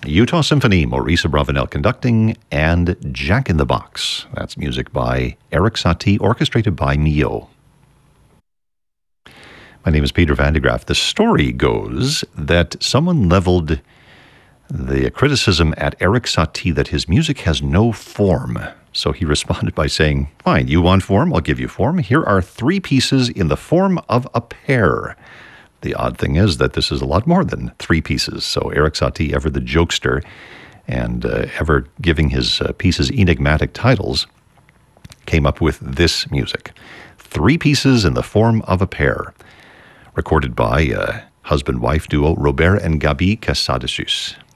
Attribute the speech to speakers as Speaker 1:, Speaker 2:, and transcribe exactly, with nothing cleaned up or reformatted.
Speaker 1: Utah Symphony, Maurice Abravanel conducting, and Jack in the Box. That's music by Erik Satie, orchestrated by Mio. My name is Peter Van de Graaff. The story goes that someone leveled the criticism at Erik Satie that his music has no form. So he responded by saying, fine, you want form? I'll give you form. Here are three pieces in the form of a pair. The odd thing is that this is a lot more than three pieces. So Erik Satie, ever the jokester and uh, ever giving his uh, pieces enigmatic titles, came up with this music. Three pieces in the form of a pair. Recorded by uh, husband-wife duo Robert and Gabi Casadesus.